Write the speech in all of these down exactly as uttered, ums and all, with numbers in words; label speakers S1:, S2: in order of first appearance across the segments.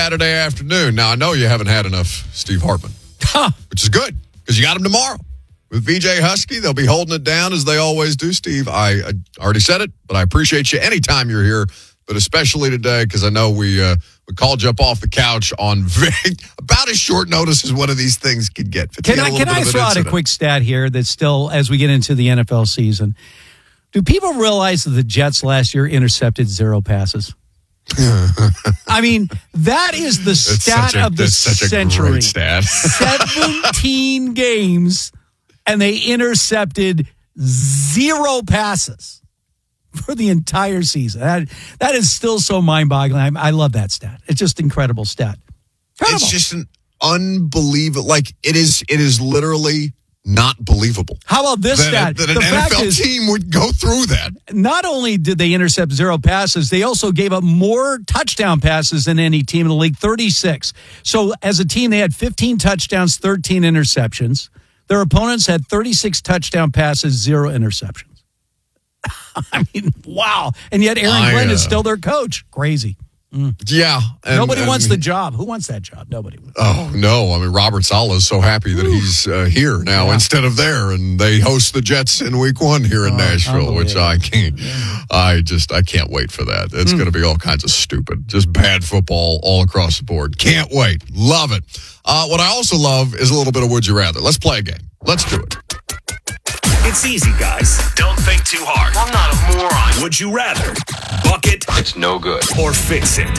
S1: Saturday afternoon. Now, I know you haven't had enough Steve Hartman, huh. which is good because you got him tomorrow. With V J Husky, they'll be holding it down as they always do, Steve. I, I already said it, but I appreciate you anytime you're here, but especially today because I know we uh, we called you up off the couch on very, about as short notice as one of these things could get.
S2: Can I, can I throw out a quick stat here that's still, as we get into the N F L season, do people realize that the Jets last year intercepted zero passes? I mean, that is the stat
S1: a,
S2: of the
S1: such
S2: century.
S1: A great stat.
S2: seventeen games, and they intercepted zero passes for the entire season. That, that is still so mind-boggling. I, I love that stat. It's just incredible stat. Incredible.
S1: It's just an unbelievable. Like it is. It is literally not believable.
S2: How about this
S1: that,
S2: stat?
S1: That an
S2: the
S1: N F L
S2: fact is,
S1: team would go through that.
S2: Not only did they intercept zero passes, they also gave up more touchdown passes than any team in the league, thirty-six. So as a team, they had fifteen touchdowns, thirteen interceptions. Their opponents had thirty-six touchdown passes, zero interceptions. I mean, wow. And yet Aaron
S1: I,
S2: Glenn
S1: uh,
S2: is still their coach. Crazy. Mm.
S1: Yeah. And,
S2: Nobody
S1: and,
S2: wants the job. Who wants that job? Nobody wants.
S1: Oh, no. I mean, Robert Saleh is so happy that he's uh, here now yeah. instead of there, and they host the Jets in week one here in oh, Nashville, which I can't, yeah. I just, I can't wait for that. It's mm. going to be all kinds of stupid, just bad football all across the board. Can't wait. Love it. Uh, what I also love is a little bit of Would You Rather. Let's play a game. Let's do it.
S3: It's easy, guys. Don't think too hard. I'm not a moron. Would you rather bucket?
S4: It's no good.
S3: Or fix it?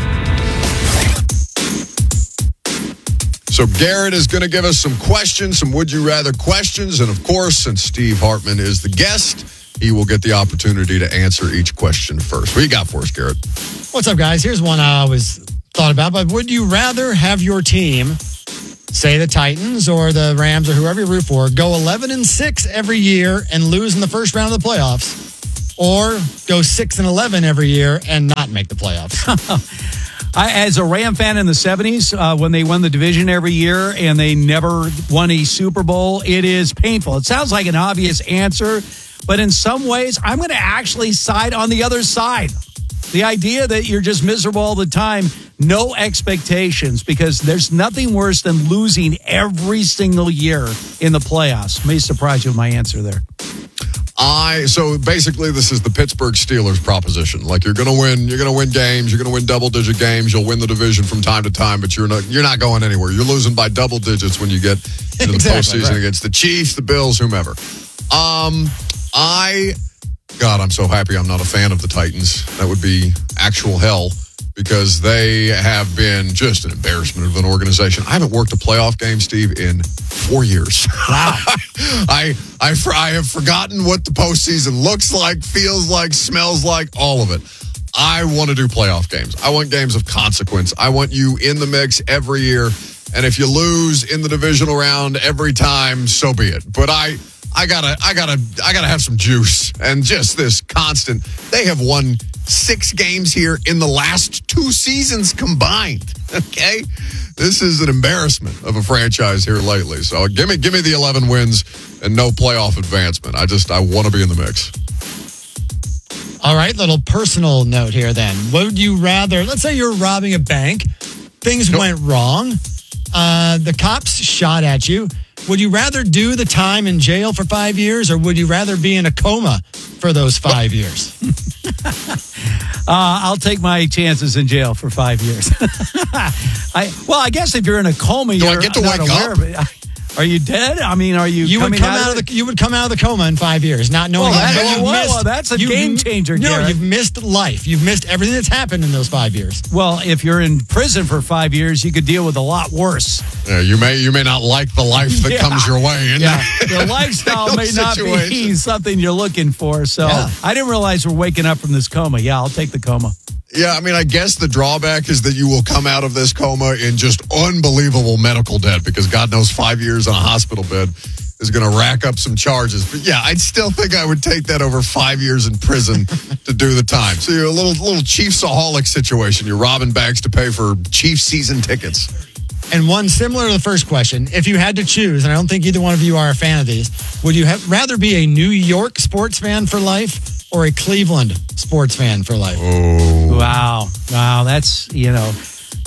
S1: So Garrett is going to give us some questions, some would you rather questions. And of course, since Steve Hartman is the guest, he will get the opportunity to answer each question first. What do you got for us, Garrett?
S5: What's up, guys? Here's one I always thought about. But would you rather have your team, say the Titans or the Rams or whoever you root for, go eleven and six every year and lose in the first round of the playoffs, or go six and eleven every year and not make the playoffs?
S2: I, as a Ram fan in the seventies, uh, when they won the division every year and they never won a Super Bowl, it is painful. It sounds like an obvious answer, but in some ways, I'm going to actually side on the other side. The idea that you're just miserable all the time, no expectations, because there's nothing worse than losing every single year in the playoffs. May surprise you with my answer there.
S1: I so basically this is the Pittsburgh Steelers proposition. Like you're gonna win, you're gonna win games, you're gonna win double digit games, you'll win the division from time to time, but you're not you're not going anywhere. You're losing by double digits when you get into the exactly, postseason right. against the Chiefs, the Bills, whomever. Um, I God, I'm so happy I'm not a fan of the Titans. That would be actual hell because they have been just an embarrassment of an organization. I haven't worked a playoff game, Steve, in four years.
S2: Wow.
S1: I, I, I have forgotten what the postseason looks like, feels like, smells like, all of it. I want to do playoff games. I want games of consequence. I want you in the mix every year. And if you lose in the divisional round every time, so be it. But I... I gotta, I gotta, I gotta have some juice and just this constant. They have won six games here in the last two seasons combined. Okay, this is an embarrassment of a franchise here lately. So give me, give me the eleven wins and no playoff advancement. I just, I want to be in the mix.
S5: All right, little personal note here. Then, would you rather? Let's say you're robbing a bank. Things nope. went wrong. Uh, the cops shot at you. Would you rather do the time in jail for five years or would you rather be in a coma for those five years?
S2: uh, I'll take my chances in jail for five years. I Well, I guess if you're in a coma,
S1: do
S2: you're
S1: I get to
S2: not
S1: wake
S2: aware
S1: up?
S2: of it. Are you dead? I mean, are you,
S5: you
S2: coming
S5: would come
S2: out,
S5: out of the You would come out of the coma in five years, not knowing.
S2: Well, that,
S5: you've
S2: well,
S5: missed,
S2: well, that's a game changer,
S5: No,
S2: Garrett.
S5: you've missed life. You've missed everything that's happened in those five years.
S2: Well, if you're in prison for five years, you could deal with a lot worse.
S1: Yeah, you may you may not like the life that
S2: yeah.
S1: comes your way.
S2: Yeah. The lifestyle may not be something you're looking for. So yeah. I didn't realize we're waking up from this coma. Yeah, I'll take the coma.
S1: Yeah, I mean, I guess the drawback is that you will come out of this coma in just unbelievable medical debt because God knows five years in a hospital bed is going to rack up some charges. But yeah, I'd still think I would take that over five years in prison to do the time. So you're a little little Chiefsaholic situation. You're robbing banks to pay for Chiefs season tickets.
S5: And one similar to the first question, if you had to choose, and I don't think either one of you are a fan of these, would you have, rather be a New York sports fan for life or a Cleveland sports fan for life?
S1: Oh.
S2: Wow. Wow. That's, you know,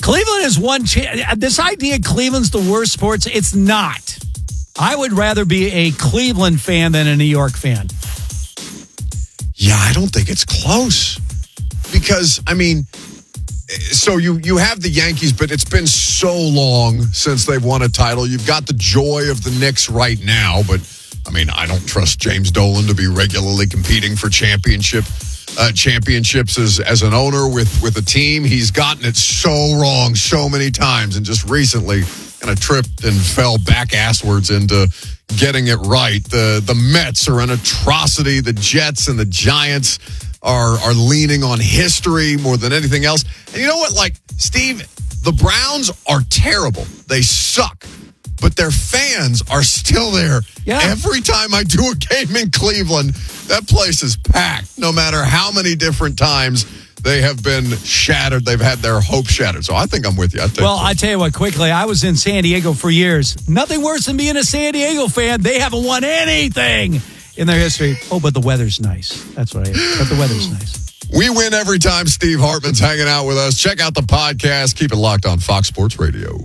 S2: Cleveland has one chance. This idea Cleveland's the worst sports, it's not. I would rather be a Cleveland fan than a New York fan.
S1: Yeah, I don't think it's close. Because, I mean, so you, you have the Yankees, but it's been so long since they've won a title. You've got the joy of the Knicks right now, but, I mean, I don't trust James Dolan to be regularly competing for championship uh, championships as, as an owner with, with a team. He's gotten it so wrong so many times, and just recently kind of tripped and fell back asswards into getting it right. The, the Mets are an atrocity. The Jets and the Giants are are leaning on history more than anything else. And you know what? Like, Steve, the Browns are terrible. They suck. But their fans are still there.
S2: Yeah.
S1: Every time I do a game in Cleveland, that place is packed. No matter how many different times they have been shattered, they've had their hopes shattered. So I think I'm with you. I think
S2: well, I tell you what, quickly, I was in San Diego for years. Nothing worse than being a San Diego fan. They haven't won anything in their history. Oh, but the weather's nice. That's what I am. But the weather's nice.
S1: We win every time Steve Hartman's hanging out with us. Check out the podcast. Keep it locked on Fox Sports Radio.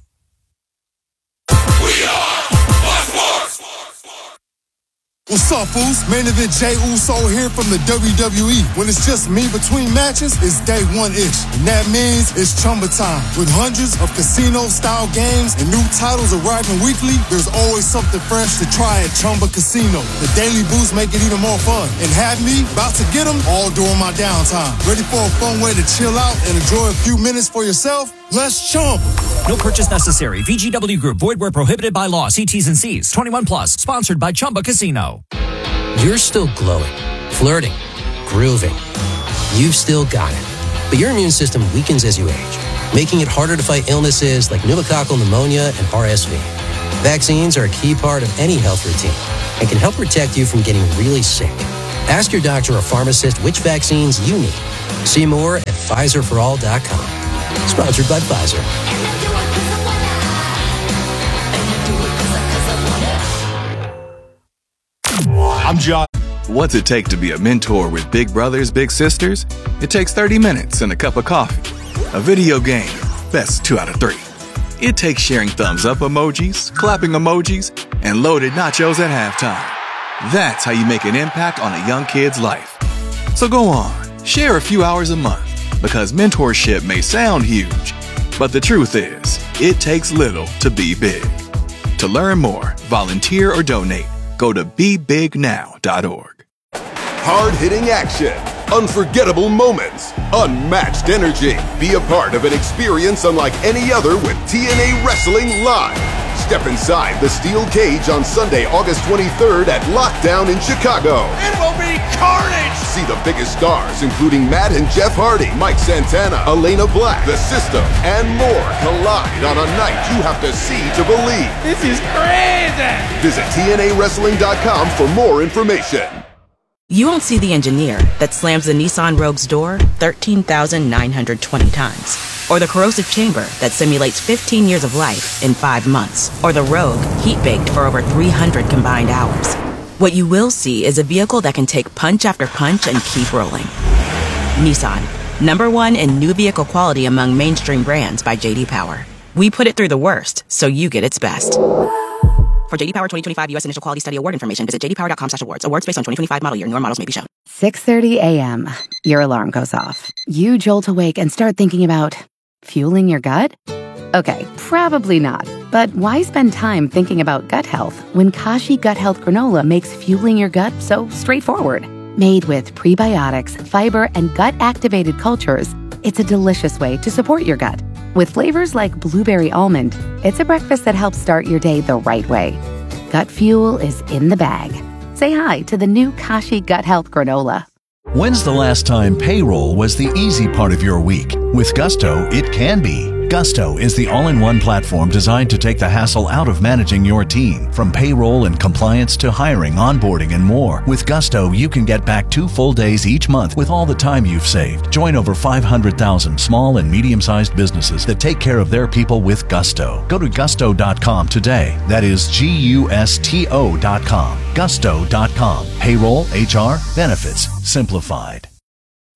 S4: We are Fox Sports. What's up, fools? Main event Jey Uso here from the W W E. When it's just me between matches, it's day one-ish. And that means it's Chumba time. With hundreds of casino-style games and new titles arriving weekly, there's always something fresh to try at Chumba Casino. The daily boosts make it even more fun. And have me about to get them all during my downtime. Ready for a fun way to chill out and enjoy a few minutes for yourself? Let's Chumba.
S6: No purchase necessary. V G W Group. Void where prohibited by law. See T's and C's. twenty-one plus. Sponsored by Chumba Casino.
S7: You're still glowing, flirting, grooving. You've still got it. But your immune system weakens as you age, making it harder to fight illnesses like pneumococcal pneumonia and R S V. Vaccines are a key part of any health routine and can help protect you from getting really sick. Ask your doctor or pharmacist which vaccines you need. See more at Pfizer for all dot com. Sponsored by Pfizer.
S8: I'm John. What's it take to be a mentor with big brothers, big sisters? It takes thirty minutes and a cup of coffee. A video game, best two out of three. It takes sharing thumbs up emojis, clapping emojis, and loaded nachos at halftime. That's how you make an impact on a young kid's life. So go on, share a few hours a month, because mentorship may sound huge, but the truth is, it takes little to be big. To learn more, volunteer or donate, go to be big now dot org.
S9: Hard-hitting action, unforgettable moments, unmatched energy. Be a part of an experience unlike any other with T N A Wrestling Live. Step inside the steel cage on Sunday, August twenty-third at Lockdown in Chicago.
S3: It will be carnage!
S9: See the biggest stars, including Matt and Jeff Hardy, Mike Santana, Elena Black, The System, and more collide on a night you have to see to believe.
S3: This is crazy!
S9: Visit T N A wrestling dot com for more information.
S10: You won't see the engineer that slams the Nissan Rogue's door thirteen thousand nine hundred twenty times. Or the corrosive chamber that simulates fifteen years of life in five months. Or the Rogue heat-baked for over three hundred combined hours. What you will see is a vehicle that can take punch after punch and keep rolling. Nissan, number one in new vehicle quality among mainstream brands by J D Power. We put it through the worst, so you get its best. For J D Power twenty twenty-five U S Initial Quality Study Award information, visit j d power dot com slash awards. Awards based on twenty twenty-five model year. Newer models may be shown.
S11: six thirty a.m. Your alarm goes off. You jolt awake and start thinking about fueling your gut? Okay, probably not. But why spend time thinking about gut health when Kashi Gut Health Granola makes fueling your gut so straightforward? Made with prebiotics, fiber, and gut-activated cultures, it's a delicious way to support your gut. With flavors like blueberry almond, it's a breakfast that helps start your day the right way. Gut fuel is in the bag. Say hi to the new Kashi Gut Health Granola.
S12: When's the last time payroll was the easy part of your week? With Gusto, it can be. Gusto is the all-in-one platform designed to take the hassle out of managing your team. From payroll and compliance to hiring, onboarding, and more. With Gusto, you can get back two full days each month with all the time you've saved. Join over five hundred thousand small and medium-sized businesses that take care of their people with Gusto. Go to gusto dot com today. That is G U S T O dot com. gusto dot com. Payroll, H R, benefits, simplified.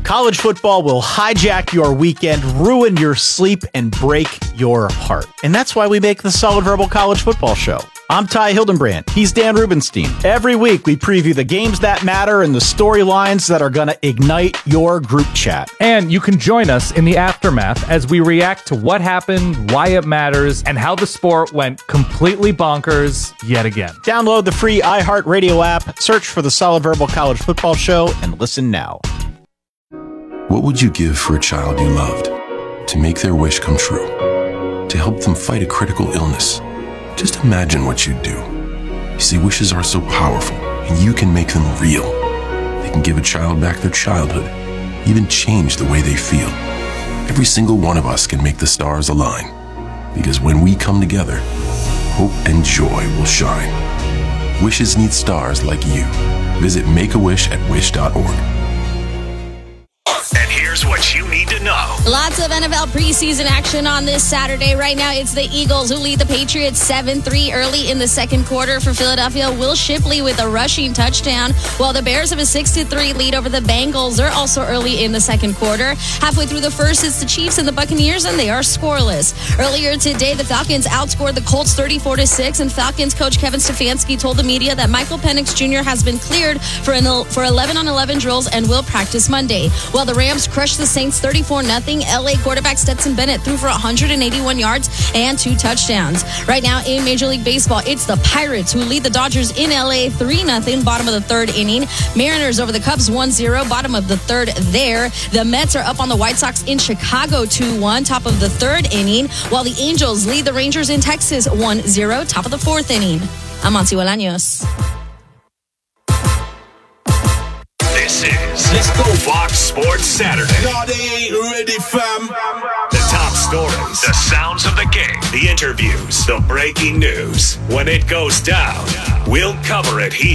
S13: College football will hijack your weekend, ruin your sleep, and break your heart. And that's why we make the Solid Verbal College Football Show. I'm Ty Hildenbrand. He's Dan Rubenstein. Every week, we preview the games that matter and the storylines that are going to ignite your group chat.
S14: And you can join us in the aftermath as we react to what happened, why it matters, and how the sport went completely bonkers yet again.
S13: Download the free iHeartRadio app, search for the Solid Verbal College Football Show, and listen now.
S15: What would you give for a child you loved? To make their wish come true? To help them fight a critical illness? Just imagine what you'd do. You see, wishes are so powerful, and you can make them real. They can give a child back their childhood, even change the way they feel. Every single one of us can make the stars align, because when we come together, hope and joy will shine. Wishes need stars like you. Visit Make A Wish at wish dot org.
S3: And here's what you need to know.
S16: Lots of N F L preseason action on this Saturday. Right now, it's the Eagles who lead the Patriots seven three early in the second quarter. For Philadelphia, Will Shipley with a rushing touchdown, while the Bears have a six to three lead over the Bengals. They're also early in the second quarter. Halfway through the first, it's the Chiefs and the Buccaneers, and they are scoreless. Earlier today, the Falcons outscored the Colts thirty-four to six, and Falcons coach Kevin Stefanski told the media that Michael Penix Junior has been cleared for an, for eleven on eleven drills and will practice Monday. While the Rams crushed the Saints thirty-four nothing, L A quarterback Stetson Bennett threw for one hundred eighty-one yards and two touchdowns. Right now in Major League Baseball, it's the Pirates who lead the Dodgers in L A three nothing, bottom of the third inning. Mariners over the Cubs one zero, bottom of the third there. The Mets are up on the White Sox in Chicago two one, top of the third inning, while the Angels lead the Rangers in Texas one zero, top of the fourth inning. I'm Monty Bolaños.
S3: This is Let's Go Fox Sports Saturday.
S17: No, they ain't ready, fam.
S3: The top stories, the sounds of the game, the interviews, the breaking news. When it goes down, we'll cover it here.